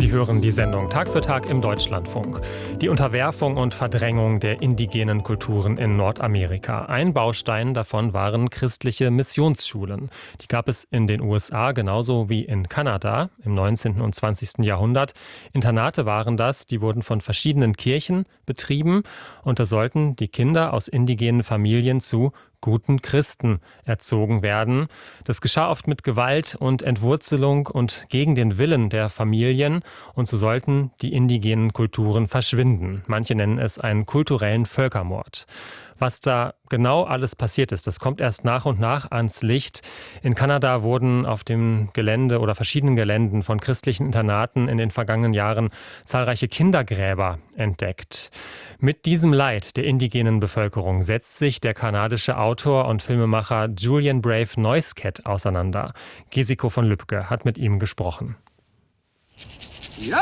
Sie hören die Sendung Tag für Tag im Deutschlandfunk. Die Unterwerfung und Verdrängung der indigenen Kulturen in Nordamerika. Ein Baustein davon waren christliche Missionsschulen. Die gab es in den USA genauso wie in Kanada im 19. und 20. Jahrhundert. Internate waren das, die wurden von verschiedenen Kirchen betrieben und da sollten die Kinder aus indigenen Familien zu guten Christen erzogen werden. Das geschah oft mit Gewalt und Entwurzelung und gegen den Willen der Familien und so sollten die indigenen Kulturen verschwinden. Manche nennen es einen kulturellen Völkermord. Was da genau alles passiert ist, das kommt erst nach und nach ans Licht. In Kanada wurden auf dem Gelände oder verschiedenen Geländen von christlichen Internaten in den vergangenen Jahren zahlreiche Kindergräber entdeckt. Mit diesem Leid der indigenen Bevölkerung setzt sich der kanadische Autor und Filmemacher Julian Brave Neuskett auseinander. Gesiko von Lübcke hat mit ihm gesprochen. Ja!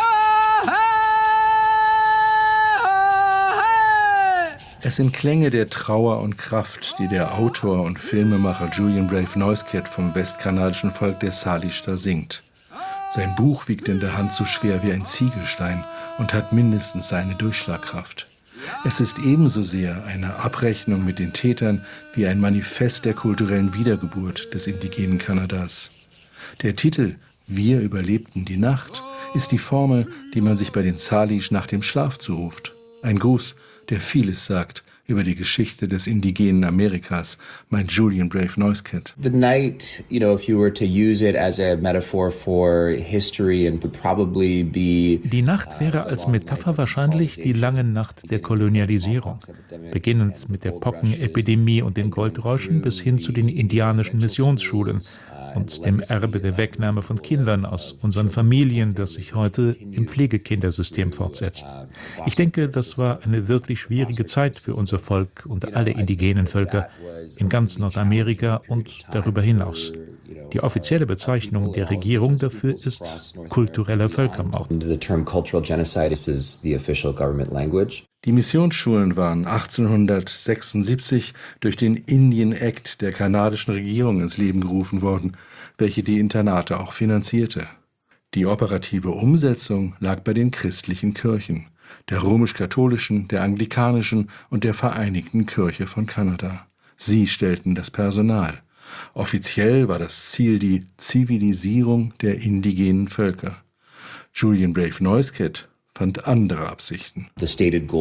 Es sind Klänge der Trauer und Kraft, die der Autor und Filmemacher Julian Brave Neuskett vom westkanadischen Volk der Salish da singt. Sein Buch wiegt in der Hand so schwer wie ein Ziegelstein und hat mindestens seine Durchschlagkraft. Es ist ebenso sehr eine Abrechnung mit den Tätern wie ein Manifest der kulturellen Wiedergeburt des indigenen Kanadas. Der Titel »Wir überlebten die Nacht« ist die Formel, die man sich bei den Salish nach dem Schlaf zuruft. Ein Gruß, der vieles sagt über die Geschichte des indigenen Amerikas, meint Julian Brave Neuskett. The night, if you were to use it as a metaphor for history and would probably be Die Nacht wäre als Metapher wahrscheinlich die lange Nacht der Kolonialisierung, beginnend mit der Pockenepidemie und den Goldrauschen bis hin zu den indianischen Missionsschulen und dem Erbe der Wegnahme von Kindern aus unseren Familien, das sich heute im Pflegekindersystem fortsetzt. Ich denke, das war eine wirklich schwierige Zeit für unser Volk und alle indigenen Völker in ganz Nordamerika und darüber hinaus. Die offizielle Bezeichnung der Regierung dafür ist kultureller Völkermord. Die Missionsschulen waren 1876 durch den Indian Act der kanadischen Regierung ins Leben gerufen worden, welche die Internate auch finanzierte. Die operative Umsetzung lag bei den christlichen Kirchen, der römisch-katholischen, der anglikanischen und der Vereinigten Kirche von Kanada. Sie stellten das Personal. Offiziell war das Ziel die Zivilisierung der indigenen Völker. Julian Brave Neuskett fand andere Absichten. Das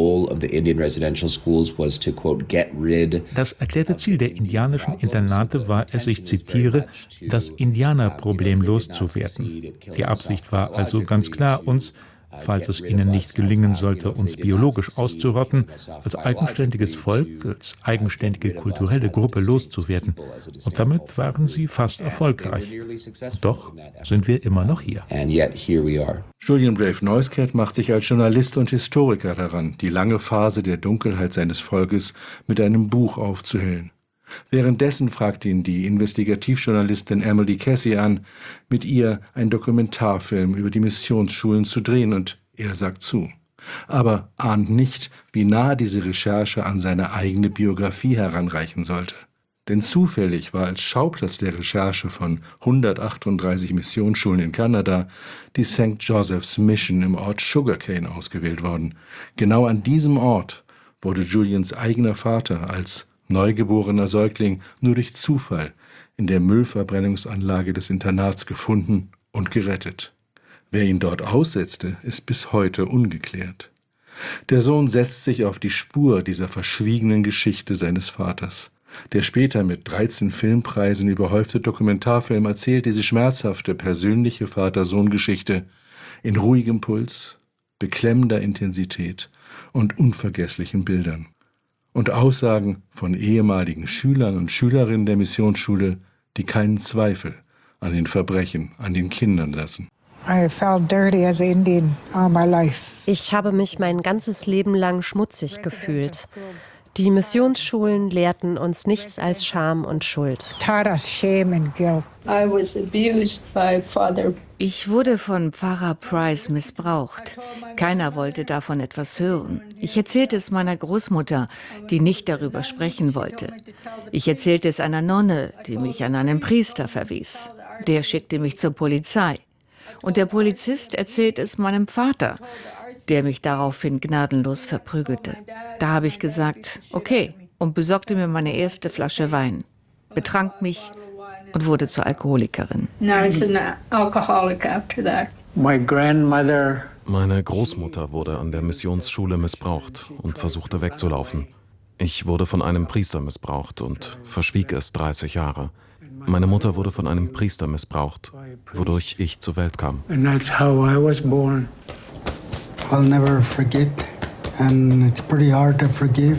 erklärte Ziel der indianischen Internate war es, ich zitiere, das Indianerproblem loszuwerden. Die Absicht war also ganz klar, uns, falls es ihnen nicht gelingen sollte, uns biologisch auszurotten, als eigenständiges Volk, als eigenständige kulturelle Gruppe loszuwerden. Und damit waren sie fast erfolgreich. Doch sind wir immer noch hier. Julian Brave Neuskett macht sich als Journalist und Historiker daran, die lange Phase der Dunkelheit seines Volkes mit einem Buch aufzuhellen. Währenddessen fragt ihn die Investigativjournalistin Emily Casey an, mit ihr einen Dokumentarfilm über die Missionsschulen zu drehen, und er sagt zu. Aber ahnt nicht, wie nah diese Recherche an seine eigene Biografie heranreichen sollte. Denn zufällig war als Schauplatz der Recherche von 138 Missionsschulen in Kanada die St. Joseph's Mission im Ort Sugarcane ausgewählt worden. Genau an diesem Ort wurde Julians eigener Vater als neugeborener Säugling nur durch Zufall in der Müllverbrennungsanlage des Internats gefunden und gerettet. Wer ihn dort aussetzte, ist bis heute ungeklärt. Der Sohn setzt sich auf die Spur dieser verschwiegenen Geschichte seines Vaters. Der später mit 13 Filmpreisen überhäufte Dokumentarfilm erzählt diese schmerzhafte persönliche Vater-Sohn-Geschichte in ruhigem Puls, beklemmender Intensität und unvergesslichen Bildern. Und Aussagen von ehemaligen Schülern und Schülerinnen der Missionsschule, die keinen Zweifel an den Verbrechen an den Kindern lassen. Ich habe mich mein ganzes Leben lang schmutzig gefühlt. Die Missionsschulen lehrten uns nichts als Scham und Schuld. Ich wurde von Pfarrer Price missbraucht. Keiner wollte davon etwas hören. Ich erzählte es meiner Großmutter, die nicht darüber sprechen wollte. Ich erzählte es einer Nonne, die mich an einen Priester verwies. Der schickte mich zur Polizei. Und der Polizist erzählt es meinem Vater, der mich daraufhin gnadenlos verprügelte. Da habe ich gesagt, okay, und besorgte mir meine erste Flasche Wein, betrank mich und wurde zur Alkoholikerin. Meine Großmutter wurde an der Missionsschule missbraucht und versuchte wegzulaufen. Ich wurde von einem Priester missbraucht und verschwieg es 30 Jahre. Meine Mutter wurde von einem Priester missbraucht, wodurch ich zur Welt kam. And that's how I was born. I'll never forget, and it's pretty hard to forgive.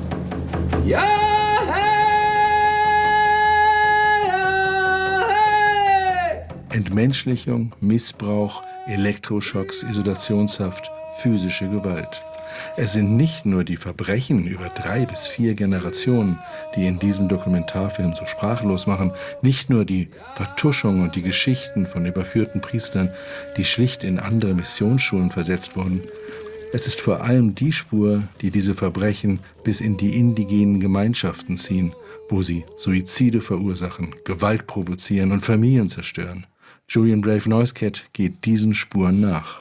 Entmenschlichung, Missbrauch, Elektroschocks, Isolationshaft, physische Gewalt. Es sind nicht nur die Verbrechen über 3 bis 4 Generationen, die in diesem Dokumentarfilm so sprachlos machen, nicht nur die Vertuschung und die Geschichten von überführten Priestern, die schlicht in andere Missionsschulen versetzt wurden. Es ist vor allem die Spur, die diese Verbrechen bis in die indigenen Gemeinschaften ziehen, wo sie Suizide verursachen, Gewalt provozieren und Familien zerstören. Julian Brave Neuskett geht diesen Spuren nach.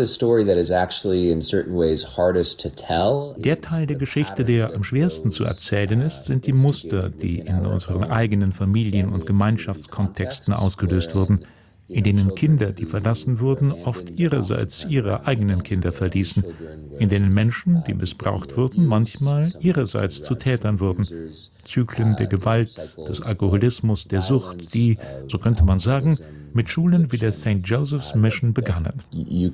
Der Teil der Geschichte, der am schwersten zu erzählen ist, sind die Muster, die in unseren eigenen Familien- und Gemeinschaftskontexten ausgelöst wurden, in denen Kinder, die verlassen wurden, oft ihrerseits ihre eigenen Kinder verließen, in denen Menschen, die missbraucht wurden, manchmal ihrerseits zu Tätern wurden. Zyklen der Gewalt, des Alkoholismus, der Sucht, die, so könnte man sagen, mit Schulen wie der St. Joseph's Mission begannen.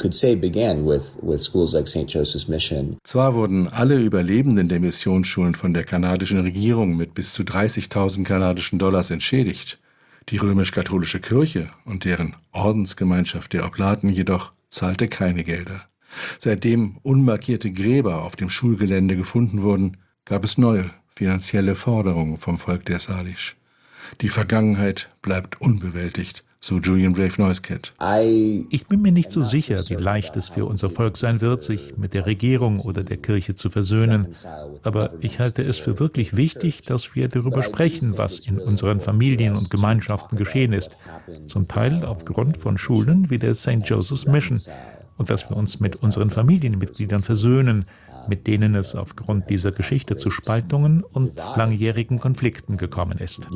Zwar wurden alle Überlebenden der Missionsschulen von der kanadischen Regierung mit bis zu 30.000 kanadischen Dollars entschädigt. Die römisch-katholische Kirche und deren Ordensgemeinschaft der Oblaten jedoch zahlte keine Gelder. Seitdem unmarkierte Gräber auf dem Schulgelände gefunden wurden, gab es neue finanzielle Forderungen vom Volk der Salish. Die Vergangenheit bleibt unbewältigt, so Julian Brave Neuskett. Ich bin mir nicht so sicher, wie leicht es für unser Volk sein wird, sich mit der Regierung oder der Kirche zu versöhnen. Aber ich halte es für wirklich wichtig, dass wir darüber sprechen, was in unseren Familien und Gemeinschaften geschehen ist. Zum Teil aufgrund von Schulen wie der St. Joseph's Mission. Und dass wir uns mit unseren Familienmitgliedern versöhnen, mit denen es aufgrund dieser Geschichte zu Spaltungen und langjährigen Konflikten gekommen ist.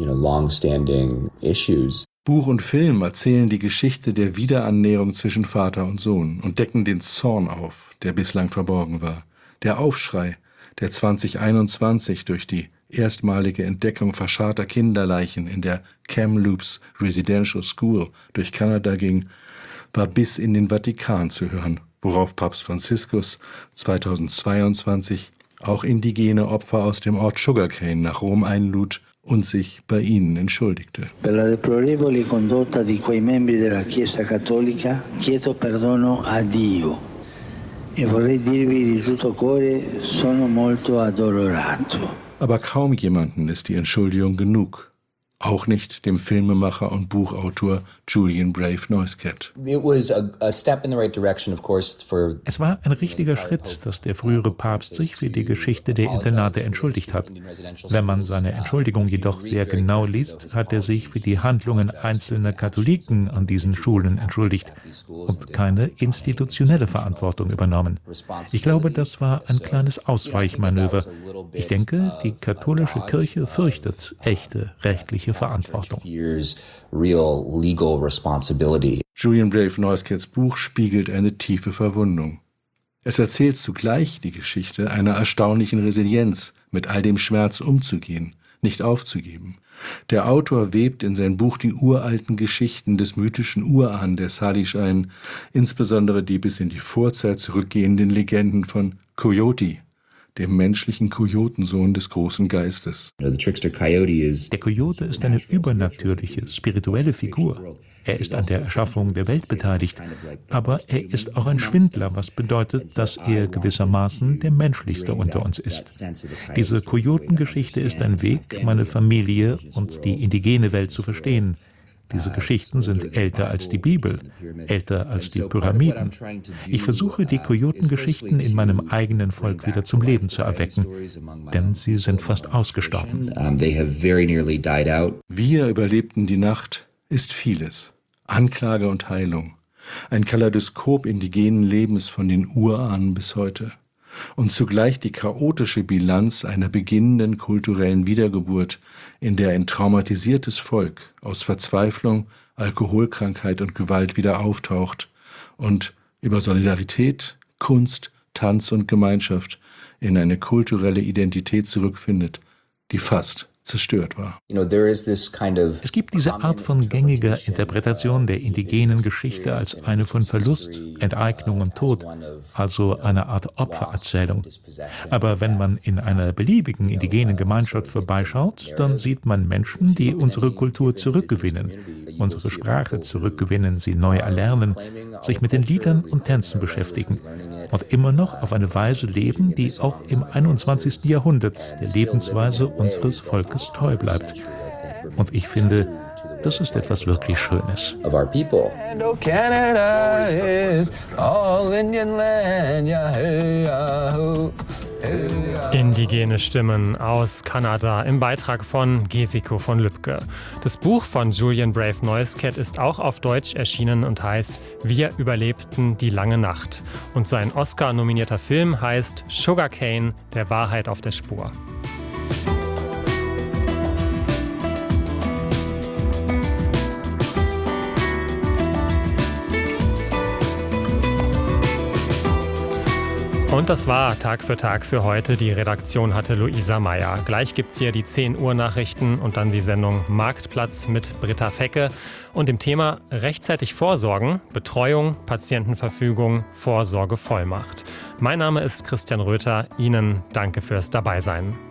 Buch und Film erzählen die Geschichte der Wiederannäherung zwischen Vater und Sohn und decken den Zorn auf, der bislang verborgen war. Der Aufschrei, der 2021 durch die erstmalige Entdeckung verscharrter Kinderleichen in der Kamloops Residential School durch Kanada ging, war bis in den Vatikan zu hören, worauf Papst Franziskus 2022 auch indigene Opfer aus dem Ort Sugarcane nach Rom einlud und sich bei ihnen entschuldigte. Per la deplorevole condotta di quei membri della Chiesa Cattolica chiedo perdono a Dio e vorrei dirvi di tutto cuore sono molto addolorato. Aber kaum jemandem ist die Entschuldigung genug. Auch nicht dem Filmemacher und Buchautor Julian Brave Neuskett. Es war ein richtiger Schritt, dass der frühere Papst sich für die Geschichte der Internate entschuldigt hat. Wenn man seine Entschuldigung jedoch sehr genau liest, hat er sich für die Handlungen einzelner Katholiken an diesen Schulen entschuldigt und keine institutionelle Verantwortung übernommen. Ich glaube, das war ein kleines Ausweichmanöver. Ich denke, die katholische Kirche fürchtet echte rechtliche Verantwortung. Julian Brave Neusketts Buch spiegelt eine tiefe Verwundung. Es erzählt zugleich die Geschichte einer erstaunlichen Resilienz, mit all dem Schmerz umzugehen, nicht aufzugeben. Der Autor webt in sein Buch die uralten Geschichten des mythischen Urahn der Salish ein, insbesondere die bis in die Vorzeit zurückgehenden Legenden von Coyote, dem menschlichen Kojotensohn des großen Geistes. Der Coyote ist eine übernatürliche, spirituelle Figur. Er ist an der Erschaffung der Welt beteiligt, aber er ist auch ein Schwindler, was bedeutet, dass er gewissermaßen der menschlichste unter uns ist. Diese Kojotengeschichte ist ein Weg, meine Familie und die indigene Welt zu verstehen. Diese Geschichten sind älter als die Bibel, älter als die Pyramiden. Ich versuche, die Kojotengeschichten in meinem eigenen Volk wieder zum Leben zu erwecken, denn sie sind fast ausgestorben. Wir überlebten die Nacht ist vieles. Anklage und Heilung. ein Kaleidoskop indigenen Lebens von den Urahnen bis heute und zugleich die chaotische Bilanz einer beginnenden kulturellen Wiedergeburt, in der ein traumatisiertes Volk aus Verzweiflung, Alkoholkrankheit und Gewalt wieder auftaucht und über Solidarität, Kunst, Tanz und Gemeinschaft in eine kulturelle Identität zurückfindet, die fast zerstört war. Es gibt diese Art von gängiger Interpretation der indigenen Geschichte als eine von Verlust, Enteignung und Tod, also eine Art Opfererzählung. Aber wenn man in einer beliebigen indigenen Gemeinschaft vorbeischaut, dann sieht man Menschen, die unsere Kultur zurückgewinnen, unsere Sprache zurückgewinnen, sie neu erlernen, sich mit den Liedern und Tänzen beschäftigen und immer noch auf eine Weise leben, die auch im 21. Jahrhundert der Lebensweise unseres Volkes treu bleibt. Und ich finde, das ist etwas wirklich Schönes. Indigene Stimmen aus Kanada im Beitrag von Gesiko von Lübke. Das Buch von Julian Brave Neuskett ist auch auf Deutsch erschienen und heißt Wir überlebten die lange Nacht. Und sein Oscar-nominierter Film heißt Sugarcane, der Wahrheit auf der Spur. Und das war Tag für Tag für heute. Die Redaktion hatte Luisa Meyer. Gleich gibt's hier die 10 Uhr Nachrichten und dann die Sendung Marktplatz mit Britta Fecke. Und dem Thema rechtzeitig vorsorgen, Betreuung, Patientenverfügung, Vorsorgevollmacht. Mein Name ist Christian Röther. Ihnen danke fürs Dabeisein.